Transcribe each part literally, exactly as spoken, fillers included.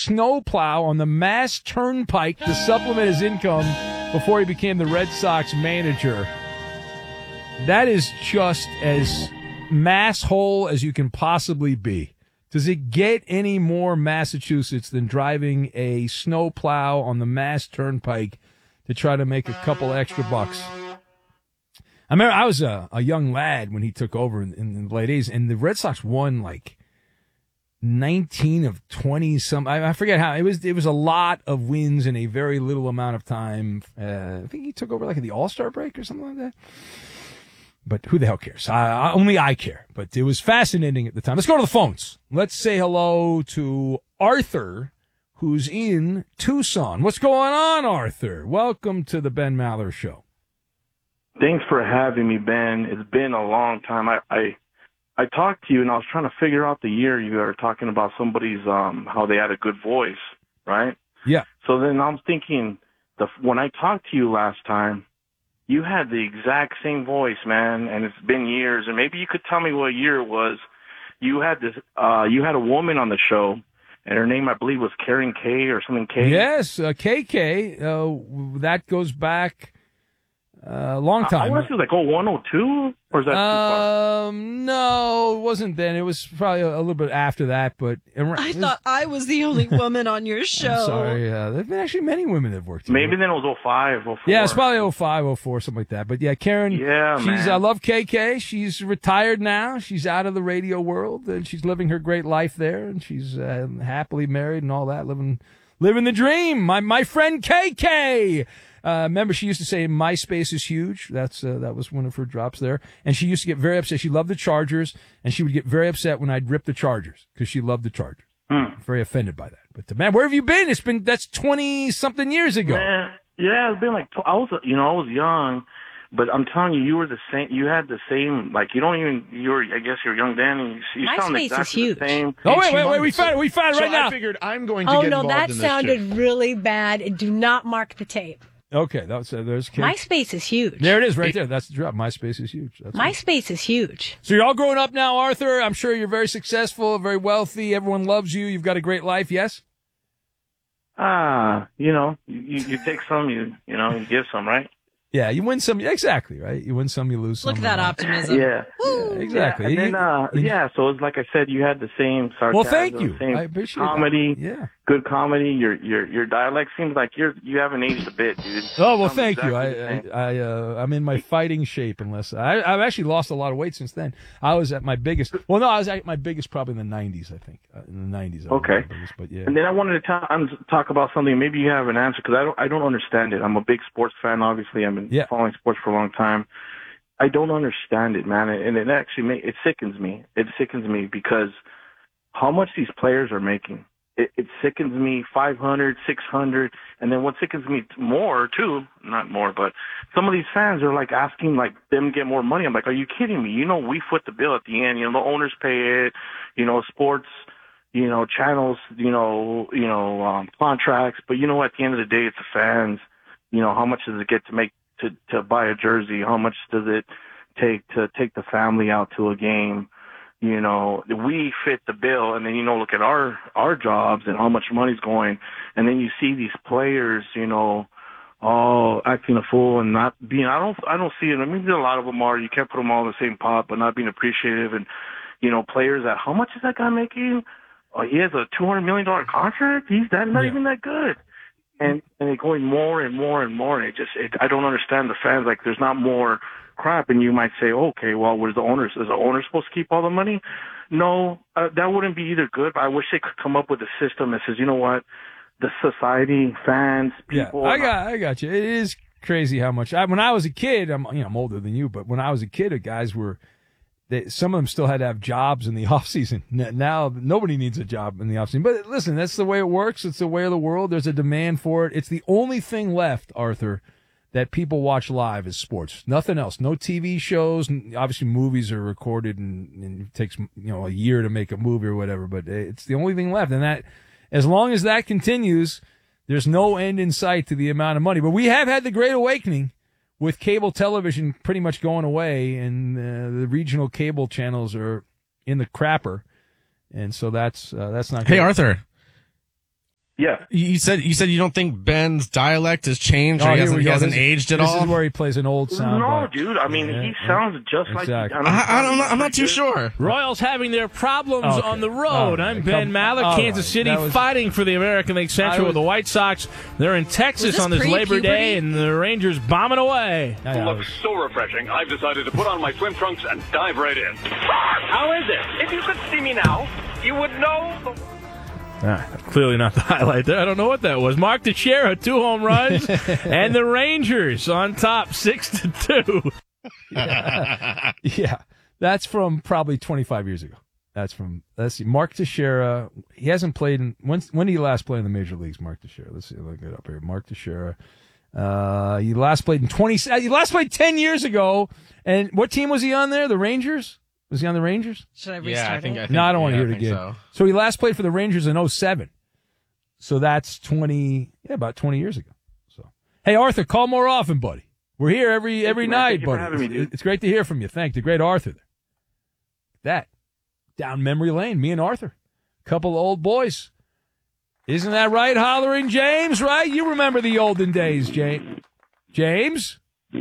snowplow on the Mass Turnpike to supplement his income before he became the Red Sox manager. That is just as masshole as you can possibly be. Does it get any more Massachusetts than driving a snowplow on the Mass Turnpike to try to make a couple extra bucks? I remember I was a, a young lad when he took over in, in the late eighties, and the Red Sox won like nineteen of twenty some. I, I forget how it was. It was a lot of wins in a very little amount of time. Uh, I think he took over like at the All-Star break or something like that. But who the hell cares? I, only I care. But it was fascinating at the time. Let's go to the phones. Let's say hello to Arthur, who's in Tucson. What's going on, Arthur? Welcome to the Ben Maller Show. Thanks for having me, Ben. It's been a long time. I, I I talked to you, and I was trying to figure out the year you were talking about somebody's um how they had a good voice, right? Yeah. So then I was thinking, the when I talked to you last time, you had the exact same voice, man, and it's been years. And maybe you could tell me what year it was. You had this. Uh, you had a woman on the show, and her name, I believe, was Karen K or something K. Yes, uh, K K. Uh, that goes back a uh, long time. I, I want to say like oh one, oh two, or is that too far? Um, no, it wasn't then. It was probably a, a little bit after that. But I thought I was the only woman on your show. I'm sorry, uh, there've been actually many women that have worked here. Maybe then it was oh five, oh four. Yeah, it's probably oh five, oh four, something like that. But yeah, Karen. Yeah, she's, man. I love K K. She's retired now. She's out of the radio world, and she's living her great life there, and she's uh, happily married and all that, living living the dream. My my friend K K. Uh, remember, she used to say MySpace is huge. That's uh, that was one of her drops there. And she used to get very upset. She loved the Chargers, and she would get very upset when I'd rip the Chargers because she loved the Chargers. Hmm. Very offended by that. But uh, man, where have you been? It's been that's twenty something years ago. Man, yeah, it's been like I was, you know, I was young, but I'm telling you, you were the same. You had the same, like you don't even. You were, I guess, you're young then. And you, you sound MySpace exactly is huge. the same. Oh wait, wait, wait! We found it. We found it So right now. I figured I'm going to Oh get no, involved that in this sounded chick. really bad. Do not mark the tape. Okay, that's uh, there's K K. MySpace is huge. There it is, right there. That's the drop. MySpace is huge. That's MySpace is huge. So you're all growing up now, Arthur. I'm sure you're very successful, very wealthy. Everyone loves you. You've got a great life. Yes. Ah, you know, you, you, you take some, you you know, you give some, right? Yeah, you win some. Exactly, right? You win some, you lose some. Look at that uh, optimism. Yeah. Yeah, exactly. Yeah, and then, You- uh, you- yeah, so it's like I said, you had the same sarcasm, Well, thank you. same I appreciate comedy, that. Yeah. good comedy. Your your your dialect seems like you're you haven't aged a bit, dude. Oh well, Sounds thank you. exactly the I same. I, I uh, I'm in my fighting shape. Unless I I've actually lost a lot of weight since then. I was at my biggest. Well, no, I was at my biggest probably in the nineties. I think uh, in the nineties. I was Okay. at my biggest, but yeah. And then I wanted to ta- um, talk about something. Maybe you have an answer because I don't. I don't understand it. I'm a big sports fan. Obviously, I've been Yeah. following sports for a long time. I don't understand it, man, and it actually ma- it sickens me. It sickens me because how much these players are making. It, it sickens me. Five hundred, six hundred, and then what sickens me more too. Not more, but some of these fans are like asking like them to get more money. I'm like, are you kidding me? You know, we foot the bill at the end. You know, the owners pay it. You know, sports. You know, channels, you know, you know, um, contracts. But you know, at the end of the day, it's the fans. You know, how much does it get to make to to buy a jersey? How much does it take to take the family out to a game? You know, we fit the bill, and then you know, look at our our jobs and how much money's going, and then you see these players, you know, all acting a fool and not being. I don't I don't see it. I mean, a lot of them are. You can't put them all in the same pot, but not being appreciative. And you know, players that how much is that guy making? Oh, he has a two hundred million dollar contract. He's that not Yeah. even that good. And and they're going more and more and more. And it just it, I don't understand the fans. Like there's not more crap. And you might say, okay, well, where's the owners? Is the owner supposed to keep all the money? No, uh, that wouldn't be either good. But I wish they could come up with a system that says, you know what, the society, fans, people. Yeah, I got, I got you. It is crazy how much. I, when I was a kid, I'm, you know, I'm older than you, but when I was a kid, the guys were, they, some of them still had to have jobs in the off season. Now nobody needs a job in the off season. But listen, that's the way it works. It's the way of the world. There's a demand for it. It's the only thing left, Arthur, that people watch live is sports. Nothing else. No T V shows. Obviously, movies are recorded and, and it takes you know a year to make a movie or whatever. But it's the only thing left, and that as long as that continues, there's no end in sight to the amount of money. But we have had the Great Awakening with cable television pretty much going away, and uh, the regional cable channels are in the crapper, and so that's uh, that's not. Hey, good. Arthur. Yeah. You said you said you don't think Ben's dialect has changed or Oh, he here hasn't, we he go. hasn't This- aged at this all? is where he plays an old sound. No, bite. dude. I mean, Yeah, he yeah. sounds just like. Exactly. don't- I, I don't know. I'm not too sure. Royals having their problems Okay. on the road. All right. I'm Ben Come- Maller, all Kansas right. City, That was- fighting for the American League Central was- with the White Sox. They're in Texas this on this Labor pre-puberty? Day, and the Rangers bombing away. Yeah, yeah, I Looks was- so refreshing. I've decided to put on my swim trunks and dive right in. How is it? If you could see me now, you would know. The- Ah, clearly not the highlight there. I don't know what that was. Mark Teixeira, two home runs, and the Rangers on top, six to two. yeah. yeah, that's from probably twenty-five years ago. That's from let's see, Mark Teixeira. He hasn't played in when. When did he last play in the major leagues? Mark Teixeira. Let's see. Look it up here. Mark Teixeira. Uh, he last played in twenty. He last played ten years ago. And what team was he on there? The Rangers. Was he on the Rangers? Should I restart Yeah, I think. it? I think No, I don't want to yeah, hear I it think again. So. So he last played for the Rangers in oh seven. So that's twenty, yeah, about twenty years ago. So, hey, Arthur, call more often, buddy. We're here every every you, man. night, Thank you for buddy. having me, It's- dude. it's great to hear from you. Thank the great Arthur. There. That down memory lane, me and Arthur, couple of old boys. Isn't that right, Hollering James? Right? You remember the olden days, James? James?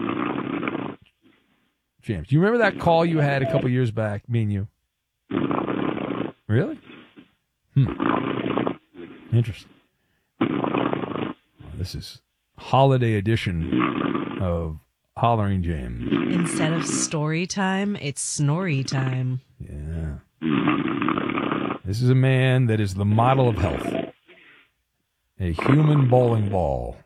James, do you remember that call you had a couple years back, me and you? Really? Hmm. Interesting. Well, this is holiday edition of Hollering James. Instead of story time, it's snorry time. Yeah. This is a man that is the model of health. A human bowling ball.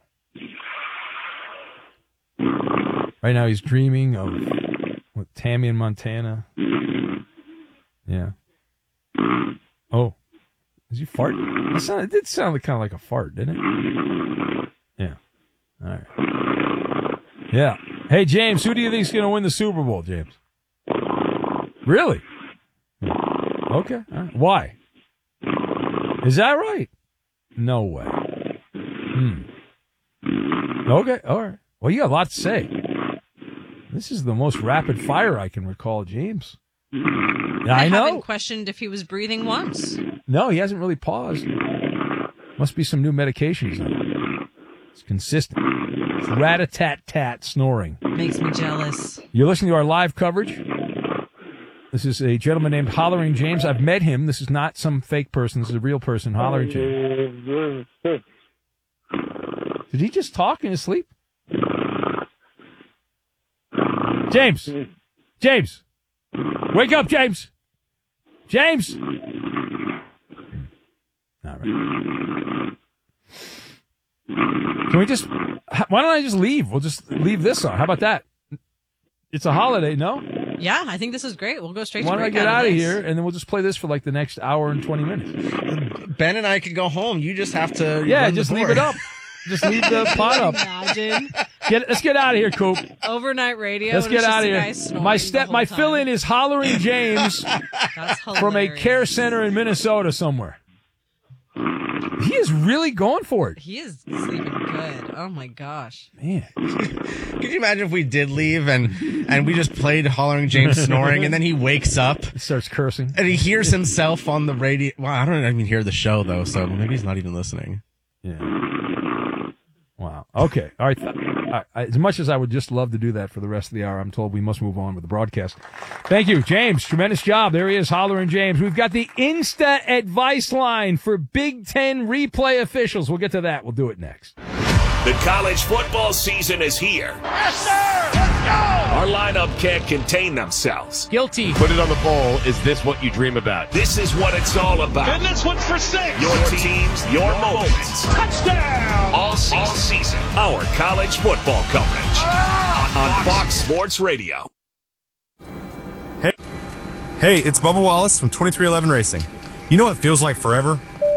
Right now he's dreaming of what, Tammy in Montana. Yeah. Oh. Is he fart? It, sounded, it did sound kind of like a fart, didn't it? Yeah. All right. Yeah. Hey, James, who do you think is going to win the Super Bowl, James? Really? Yeah. Okay. All right. Why? Is that right? No way. Hmm. Okay. All right. Well, you got a lot to say. This is the most rapid fire I can recall, James. I, I know. haven't questioned if he was breathing once. No, he hasn't really paused. Must be some new medications. It's consistent. It's rat-a-tat-tat snoring. Makes me jealous. You're listening to our live coverage. This is a gentleman named Hollering James. I've met him. This is not some fake person. This is a real person, Hollering James. Did he just talk in his sleep? James! James! Wake up, James! James! All right. Can we just, why don't I just leave? We'll just leave this on. How about that? It's a holiday, no? Yeah, I think this is great. We'll go straight Why to don't I break get out of this. here and then we'll just play this for like the next hour and twenty minutes? Ben and I could go home. You just have to. Yeah, run the just leave board. it up. Just leave the pot up. Imagine. Get, let's get out of here, Coop. Overnight radio. Let's and get it's just out of a here. guy snoring My the step, whole my time. fill-in is Hollering James That's from a hilarious. care center in Minnesota somewhere. He is really going for it, He is sleeping good. Oh my gosh. man. Could you imagine if we did leave and and we just played Hollering James snoring and then he wakes up He starts cursing. and he hears himself on the radio? Well, I don't even hear the show though, so maybe he's not even listening. Yeah. Wow. Okay. All right. I, I, as much as I would just love to do that for the rest of the hour, I'm told we must move on with the broadcast. Thank you, James. Tremendous job. There he is, Hollering James. We've got the Insta advice line for Big Ten replay officials. We'll get to that. We'll do it next. The college football season is here. Yes, sir! Let's go! Our lineup can't contain themselves. Guilty. Put it on the poll. Is this what you dream about? This is what it's all about. And this one's for six. Your teams, your moments. Touchdown! All season. All season. Our college football coverage. On Fox Sports Radio. Hey, it's Bubba Wallace from twenty-three eleven Racing. You know what feels like forever?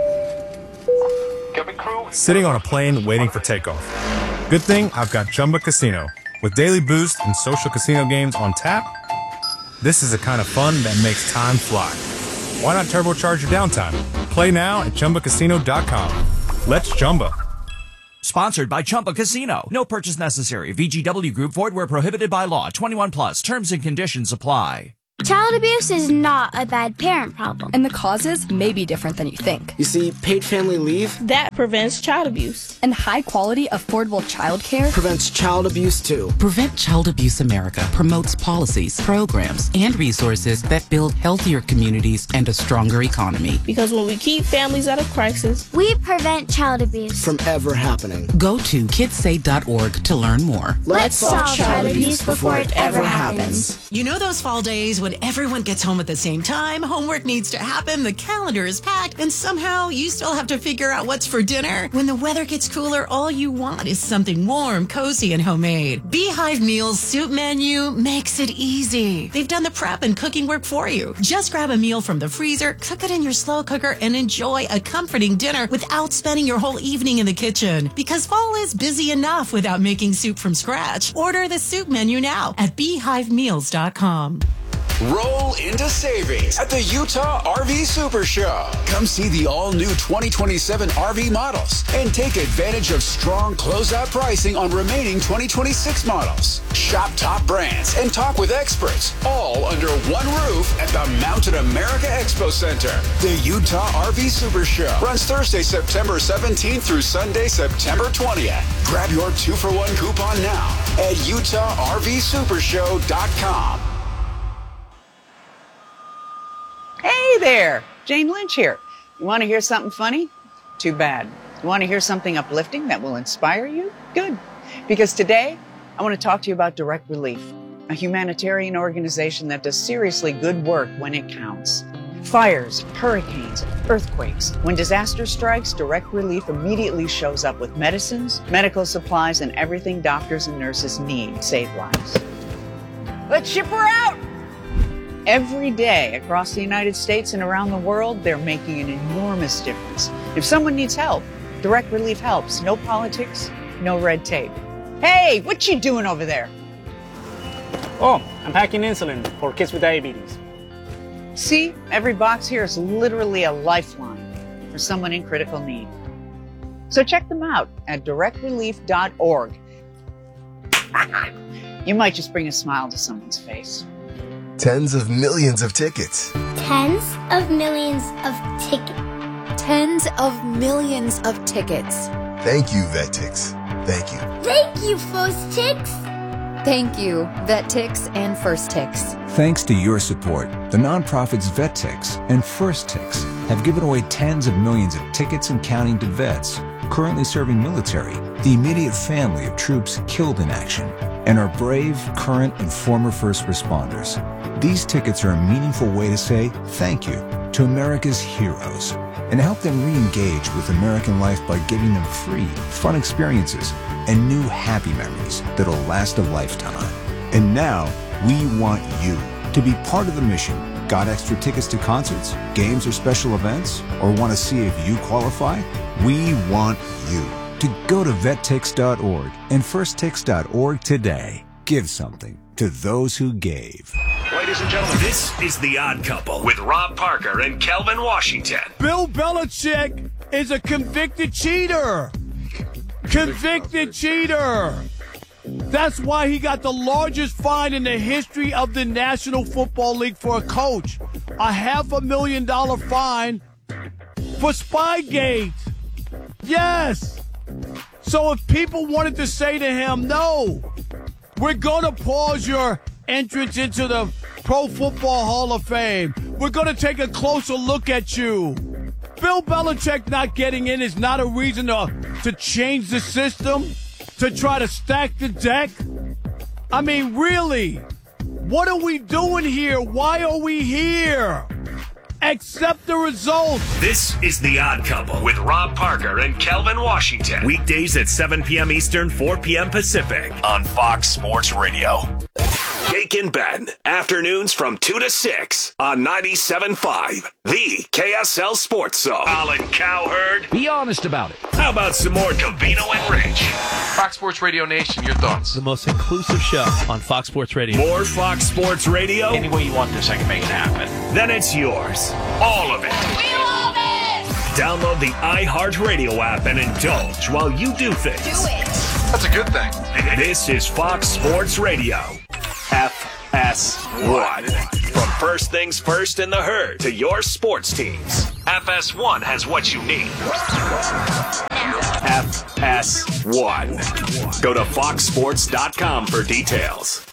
Sitting on a plane waiting for takeoff. Good thing I've got Chumba Casino. With daily boost and social casino games on tap, this is the kind of fun that makes time fly. Why not turbocharge your downtime? Play now at Chumba Casino dot com. Let's Chumba. Sponsored by Chumba Casino. No purchase necessary. V G W Group. Void where prohibited by law. twenty-one plus. Terms and conditions apply. Child abuse is not a bad parent problem. And the causes may be different than you think. You see, paid family leave That prevents child abuse. And high-quality, affordable childcare prevents child abuse, too. Prevent Child Abuse America promotes policies, programs, and resources that build healthier communities and a stronger economy. Because when we keep families out of crisis, We prevent child abuse. From ever happening. Go to kids say dot org to learn more. Let's solve child abuse before it ever happens. You know those fall days when everyone gets home at the same time, homework needs to happen, the calendar is packed, and somehow you still have to figure out what's for dinner? When the weather gets cooler, all you want is something warm, cozy, and homemade. Beehive Meals soup menu makes it easy. They've done the prep and cooking work for you. Just grab a meal from the freezer, cook it in your slow cooker, and enjoy a comforting dinner without spending your whole evening in the kitchen. Because fall is busy enough without making soup from scratch. Order the soup menu now at beehive meals dot com. Roll into savings at the Utah R V Super Show. Come see the all-new twenty twenty-seven R V models and take advantage of strong closeout pricing on remaining twenty twenty-six models. Shop top brands and talk with experts, all under one roof at the Mountain America Expo Center. The Utah R V Super Show runs Thursday, September seventeenth through Sunday, September twentieth. Grab your two-for-one coupon now at utah r v super show dot com. Hey there, Jane Lynch here. You want to hear something funny? Too bad. You want to hear something uplifting that will inspire you? Good. Because today, I want to talk to you about Direct Relief, a humanitarian organization that does seriously good work when it counts. Fires, hurricanes, earthquakes. When disaster strikes, Direct Relief immediately shows up with medicines, medical supplies, and everything doctors and nurses need to save lives. Let's ship her out! Every day across the United States and around the world, they're making an enormous difference. If someone needs help, Direct Relief helps. No politics, no red tape. Hey, what you doing over there? Oh, I'm packing insulin for kids with diabetes. See, every box here is literally a lifeline for someone in critical need. So check them out at direct relief dot org. You might just bring a smile to someone's face. Tens of millions of tickets. Tens of millions of tickets. Tens of millions of tickets. Thank you, VetTix. Thank you. Thank you, First Tix. Thank you, VetTix and First Tix. Thanks to your support, the nonprofits VetTix and First Tix have given away tens of millions of tickets and counting to vets currently serving military, the immediate family of troops killed in action, and our brave, current, and former first responders. These tickets are a meaningful way to say thank you to America's heroes and help them re-engage with American life by giving them free, fun experiences and new happy memories that'll last a lifetime. And now, we want you to be part of the mission. Got extra tickets to concerts, games, or special events? Or want to see if you qualify? We want you to go to vet tix dot org and first tix dot org today. Give something to those who gave. Ladies and gentlemen, this is The Odd Couple with Rob Parker and Kelvin Washington. Bill Belichick is a convicted cheater. Convicted cheater. That's why he got the largest fine in the history of the National Football League for a coach. A half a million dollar fine for Spygate. Yes. So if people wanted to say to him, no, we're going to pause your entrance into the Pro Football Hall of Fame. We're going to take a closer look at you. Bill Belichick not getting in is not a reason to, to change the system, to try to stack the deck. I mean, really, what are we doing here? Why are we here? Accept the results. This is The Odd Couple with Rob Parker and Kelvin Washington. Weekdays at seven p.m. Eastern, four p.m. Pacific on Fox Sports Radio. Jake and Ben, afternoons from two to six on ninety-seven point five, the K S L Sports Zone. Colin Cowherd. Be honest about it. How about some more Covino and Rich? Fox Sports Radio Nation, your thoughts. The most inclusive show on Fox Sports Radio. More Fox Sports Radio? Any way you want this, I can make it happen. Then it's yours. All of it. We love it! Download the iHeartRadio app and indulge while you do things. Do it! That's a good thing. This is Fox Sports Radio. F S one. From first things first in the herd to your sports teams. F S one has what you need. F S one. Go to fox sports dot com for details.